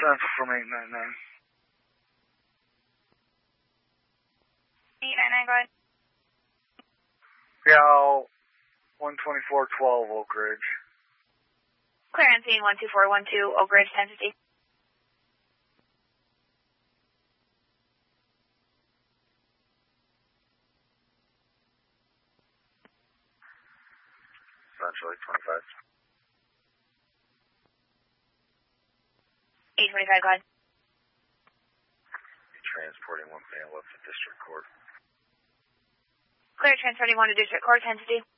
Central from 899. 899, go ahead. Yeah, 12412 Oak Ridge. Clear on scene 12412 Oak Ridge 1050. Central 825. 825, go ahead. Transporting one male up to District Court. Clear transporting one to District Court 1050.